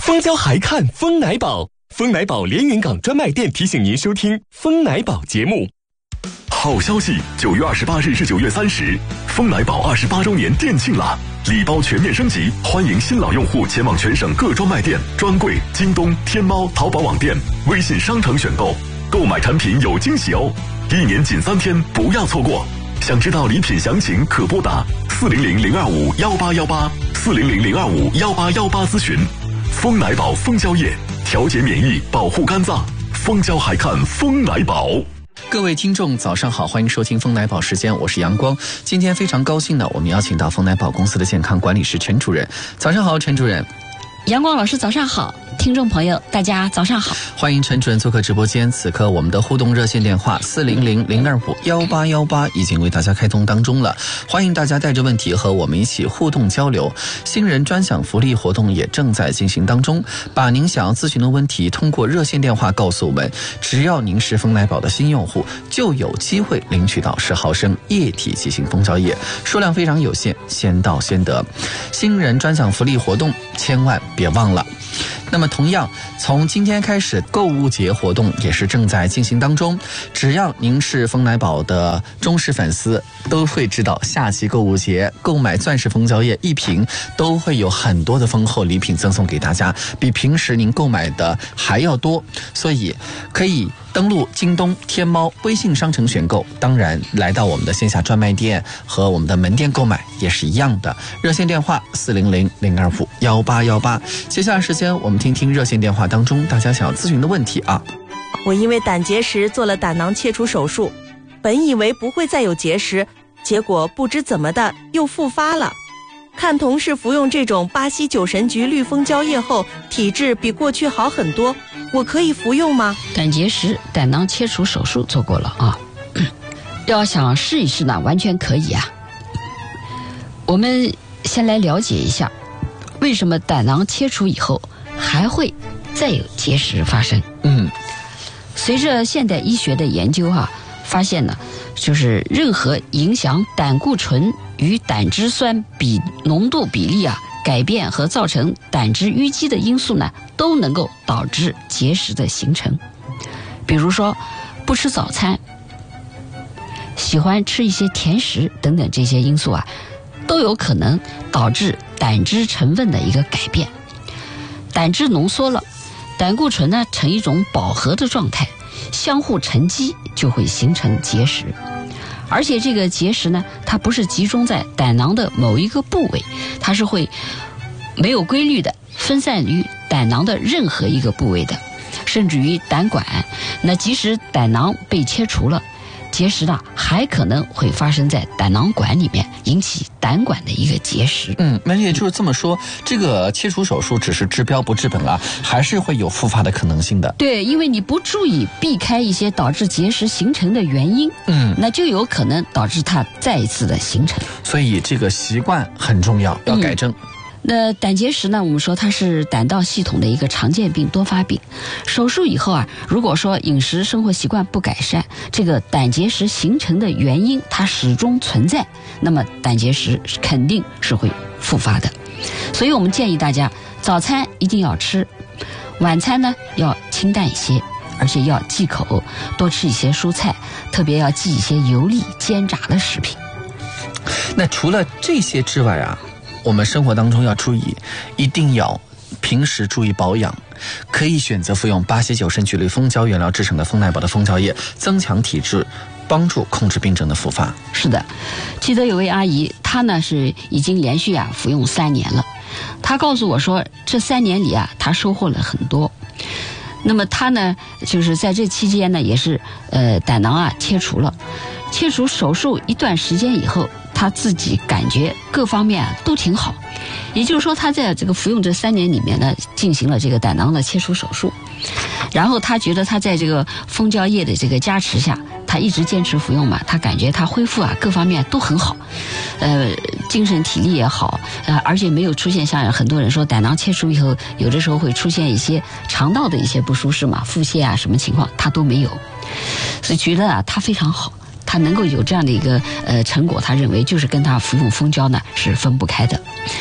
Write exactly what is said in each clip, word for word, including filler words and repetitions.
蜂胶还看蜂奶宝，蜂奶宝连云港专卖店提醒您收听蜂奶宝节目。 好消息！九月二十八日至九月三十，蜂奶宝二十八周年店庆啦！礼包全面升级，欢迎新老用户前往全省各专卖店、专柜、京东、天猫、淘宝网店、微信商城选购，购买产品有惊喜哦！一年仅三天，不要错过！想知道礼品详情，可拨打四零零零二五幺八幺八四零零零二五幺八幺八咨询。蜂奶宝蜂胶液，调节免疫，保护肝脏。蜂胶还看蜂奶宝。 各位听众早上好，欢迎收听蜂奶宝时间，我是阳光。今天非常高兴呢，我们邀请到蜂奶宝公司的健康管理师陈主任。早上好，陈主任。 阳光老师早上好，听众朋友大家早上好， 欢迎陈主任做客直播间。此刻我们的互动热线电话四零零零二五幺八幺八已经为大家开通当中了，欢迎大家带着问题和我们一起互动交流。新人专享福利活动也正在进行当中，把您想要咨询的问题通过热线电话告诉我们，只要您是蜂奶宝的新用户，就有机会领取到十毫升液体剂型蜂胶液，数量非常有限，先到先得。新人专享福利活动千万别忘了。那么同样，从今天开始，购物节活动也是正在进行当中。只要您是蜂奶宝的忠实粉丝，都会知道下期购物节购买钻石蜂胶液一瓶都会有很多的丰厚礼品赠送给大家，比平时您购买的还要多，所以可以登录京东、天猫、微信商城选购，当然来到我们的线下专卖店和我们的门店购买也是一样的。热线电话四零零零二五幺八幺八。接下来时间我们听听热线电话当中大家想要咨询的问题啊。 我因为胆结石做了胆囊切除手术，本以为不会再有结石，结果不知怎么的又复发了。看同事服用这种巴西九神菊绿蜂胶液后，体质比过去好很多，我可以服用吗？ 胆结石胆囊切除手术做过了啊，要想试一试呢，完全可以啊。我们先来了解一下，为什么胆囊切除以后还会再有结石发生？ 嗯， 随着现代医学的研究啊，发现呢，就是任何影响胆固醇与胆汁酸比浓度比例啊改变和造成胆汁淤积的因素呢，都能够导致结石的形成。比如说不吃早餐、喜欢吃一些甜食等等，这些因素啊，都有可能导致胆汁成分的一个改变。胆汁浓缩了，胆固醇呢呈一种饱和的状态，相互沉积就会形成结石。而且这个结石呢，它不是集中在胆囊的某一个部位，它是会没有规律的分散于胆囊的任何一个部位的，甚至于胆管。那即使胆囊被切除了，结石呢还可能会发生在胆囊管里面，引起胆管的一个结石。 嗯，那也就是这么说，这个切除手术只是治标不治本啊，还是会有复发的可能性的。 对，因为你不注意避开一些导致结石形成的原因， 嗯， 那就有可能导致它再一次的形成。 所以这个习惯很重要，要改正。嗯， 那胆结石呢，我们说它是胆道系统的一个常见病、多发病。手术以后啊，如果说饮食生活习惯不改善，这个胆结石形成的原因它始终存在，那么胆结石肯定是会复发的。所以我们建议大家早餐一定要吃，晚餐呢要清淡一些，而且要忌口，多吃一些蔬菜，特别要忌一些油腻煎炸的食品。 那除了这些之外啊，我们生活当中要注意，一定要平时注意保养，可以选择服用巴西九神菊类蜂胶原料制成的蜂奶宝的蜂胶液，增强体质，帮助控制病症的复发。 是的，记得有位阿姨，她呢是已经连续啊服用三年了，她告诉我说，这三年里啊，她收获了很多。那么她呢，就是在这期间呢，也是呃胆囊啊切除了，切除手术一段时间以后，他自己感觉各方面啊都挺好，也就是说他在这个服用这三年里面呢，进行了这个胆囊的切除手术，然后他觉得他在这个蜂胶液的这个加持下，他一直坚持服用嘛，他感觉他恢复啊各方面都很好，呃，精神体力也好，呃，而且没有出现像很多人说胆囊切除以后，有的时候会出现一些肠道的一些不舒适嘛，腹泻啊什么情况，他都没有，所以觉得啊他非常好。他能够有这样的一个呃成果，他认为就是跟他服用蜂胶呢是分不开的。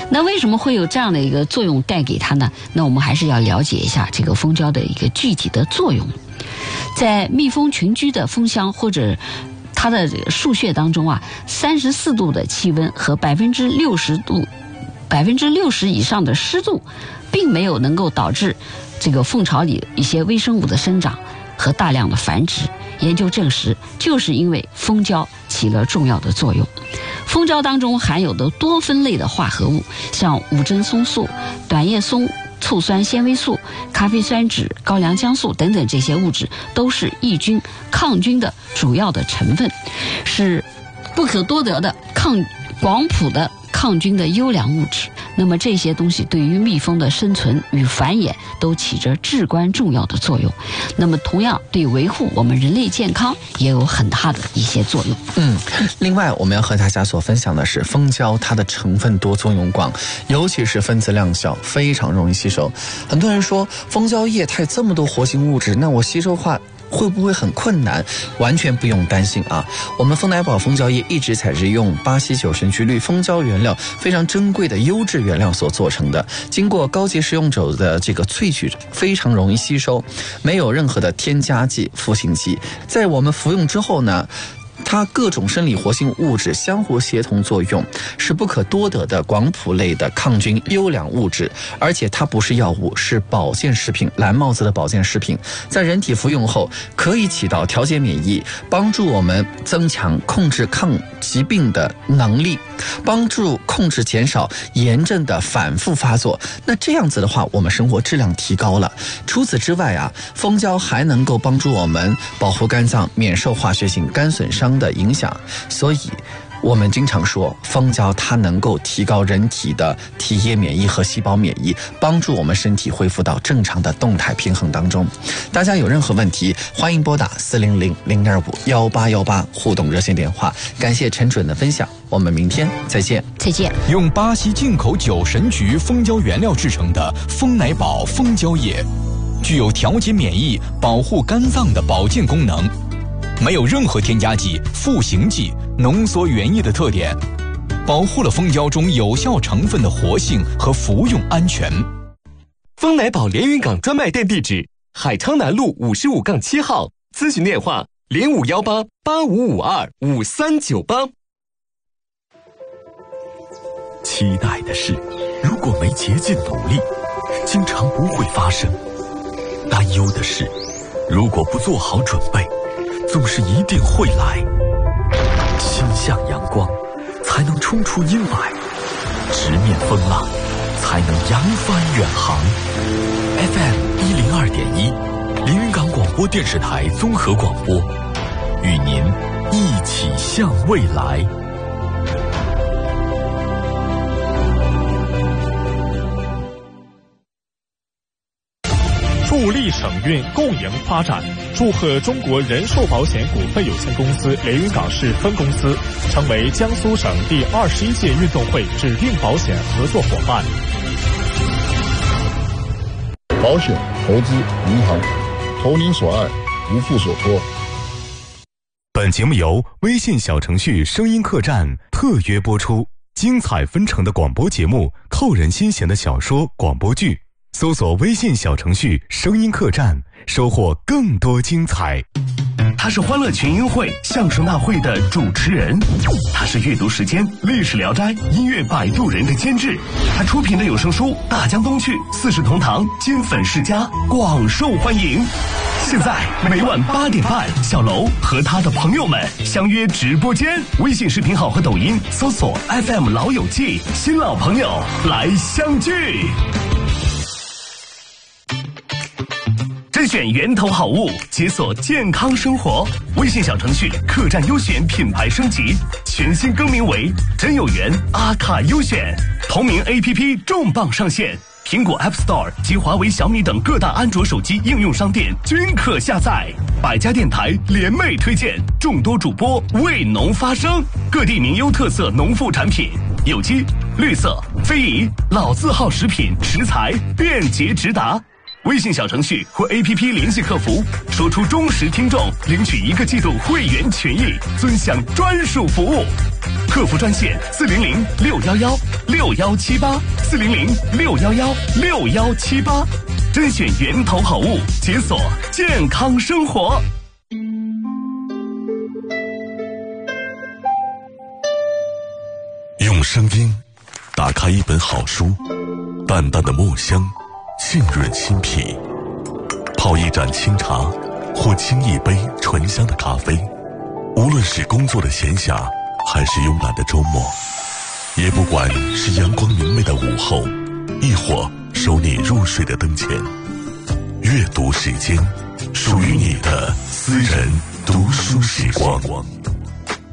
那为什么会有这样的一个作用带给它呢？那我们还是要了解一下这个蜂胶的一个具体的作用。在蜜蜂群居的蜂箱或者它的树穴当中啊，三十四度的气温和百分之六十度、百分之六十以上的湿度，并没有能够导致这个蜂巢里一些微生物的生长和大量的繁殖。研究证实，就是因为蜂胶起了重要的作用。蜂胶当中含有的多酚类的化合物，像五针松素、短叶松醋酸纤维素、咖啡酸酯、高良浆素等等这些物质，都是抑菌抗菌的主要的成分，是不可多得的抗广谱的抗菌的优良物质。那么这些东西对于蜜蜂的生存与繁衍都起着至关重要的作用。那么同样对维护我们人类健康也有很大的一些作用。 嗯，另外我们要和大家所分享的是，蜂胶它的成分多、作用广，尤其是分子量小，非常容易吸收。很多人说蜂胶液它有这么多活性物质，那我吸收化会不会很困难？完全不用担心啊！我们蜂奶宝蜂胶液一直采是用巴西九神菊绿蜂胶原料，非常珍贵的优质原料所做成的，经过高级食用者的这个萃取，非常容易吸收，没有任何的添加剂、赋形剂。在我们服用之后呢，它各种生理活性物质相互协同作用，是不可多得的广谱类的抗菌优良物质。而且它不是药物，是保健食品，蓝帽子的保健食品，在人体服用后可以起到调节免疫，帮助我们增强控制抗疾病的能力，帮助控制减少炎症的反复发作。那这样子的话，我们生活质量提高了。除此之外啊，蜂胶还能够帮助我们保护肝脏免受化学性肝损伤的影响。所以我们经常说蜂胶它能够提高人体的体液免疫和细胞免疫，帮助我们身体恢复到正常的动态平衡当中。大家有任何问题，欢迎拨打四零零零二五幺八幺八互动热线电话。感谢陈准的分享，我们明天再见。 再见。 用巴西进口九神菊蜂胶原料制成的蜂奶宝蜂胶液，具有调节免疫、保护肝脏的保健功能，没有任何添加剂、赋形剂、浓缩原液的特点，保护了蜂胶中有效成分的活性和服用安全。蜂奶宝连云港专卖店地址：海昌南路五十五杠七号，咨询电话零五幺八八五五二五三九八。 期待的事，如果没竭尽努力，经常不会发生；担忧的事，如果不做好准备，总是一定会来。心向阳光，才能冲出阴霾；直面风浪，才能扬帆远航。F M 一零二点一，连云港广播电视台综合广播，与您一起向未来。 助力省运共赢发展，祝贺中国人寿保险股份有限公司连云港市分公司成为江苏省第二十一届运动会指定保险合作伙伴。 保险、投资、银行，投您所爱，无负所托。 本节目由微信小程序声音客栈特约播出，精彩纷呈的广播节目，扣人心弦的小说、广播剧。搜索微信小程序声音客栈，收获更多精彩。 他是欢乐群英会相声大会的主持人，他是阅读时间历史聊斋音乐摆渡人的监制，他出品的有声书《大江东去》《四世同堂》金粉世家广受欢迎。现在每晚八点半，小楼和他的朋友们相约直播间，微信视频号和抖音搜索 F M 老友记，新老朋友来相聚。甄选源头好物，解锁健康生活。微信小程序客栈优选品牌升级，全新更名为真有缘阿卡优选。同名 A P P 重磅上线，苹果 App Store 及华为、小米等各大安卓手机应用商店均可下载。百家电台联袂推荐，众多主播为农发声，各地名优特色农副产品，有机、绿色、非遗、老字号食品食材便捷直达。 微信小程序或 A P P 联系客服，说出忠实听众，领取一个季度会员权益，尊享专属服务。客服专线四零零六幺幺六幺七八四零零六幺幺六幺七八，甄选源头好物，解锁健康生活。 用声音打开一本好书，淡淡的墨香浸润心脾，泡一盏清茶或沏一杯醇香的咖啡，无论是工作的闲暇还是慵懒的周末，也不管是阳光明媚的午后，亦或守你入睡的灯前，阅读时间，属于你的私人读书时光。